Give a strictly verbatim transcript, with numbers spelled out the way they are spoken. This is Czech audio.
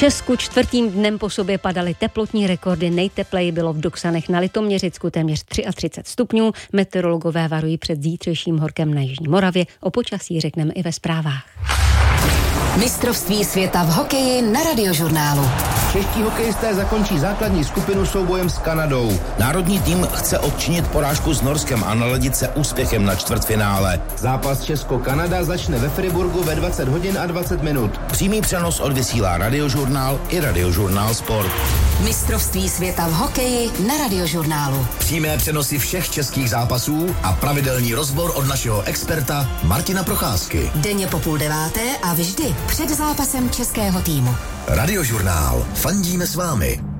Česku čtvrtým dnem po sobě padaly teplotní rekordy. Nejtepleji bylo v Doksanech na Litoměřicku, téměř třicet tři stupňů. Meteorologové varují před zítřejším horkem na Jižní Moravě. O počasí řekneme i ve zprávách. Mistrovství světa v hokeji na Radiožurnálu. Čeští hokejisté zakončí základní skupinu soubojem s Kanadou. Národní tým chce odčinit porážku s Norskem a naladit se úspěchem na čtvrtfinále. Zápas Česko-Kanada začne ve Friburgu ve dvacet hodin a dvacet minut. Přímý přenos odvysílá Radiožurnál i Radiožurnál Sport. Mistrovství světa v hokeji na Radiožurnálu. Přímé přenosy všech českých zápasů a pravidelný rozbor od našeho experta Martina Procházky. Denně po půl deváté a vždy před zápasem českého týmu. Radiožurnál. Fandíme s vámi.